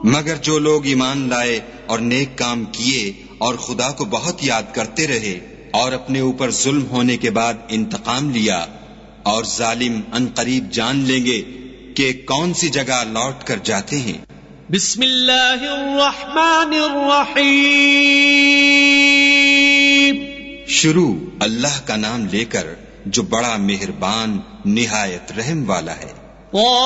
मगर जो लोग ईमान लाए और नेक काम किए और खुदा को बहुत याद करते रहे और अपने ऊपर जुल्म होने के बाद इंतकाम लिया, और जालिम अनकरीब जान लेंगे कि कौन सी जगह लौट कर जाते हैं। बिस्मिल्लाहिर्रहमानिर्रहीम। शुरू अल्लाह का नाम लेकर जो बड़ा मेहरबान निहायत रहम वाला है।